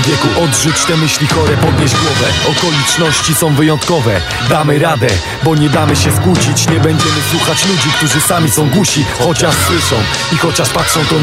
wieku. Odrzuć te myśli chore, podnieś głowę. Okoliczności są wyjątkowe. Damy radę, bo nie damy się skłócić. Nie będziemy słuchać ludzi, którzy sami są głusi. Chociaż słyszą i chociaż patrzą, to